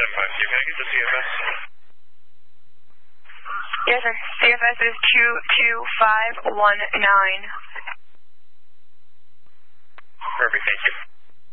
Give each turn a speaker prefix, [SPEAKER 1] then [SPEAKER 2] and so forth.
[SPEAKER 1] 752. Can I get the CFS?
[SPEAKER 2] Yes, sir. CFS is 22519.
[SPEAKER 1] Perfect, thank you.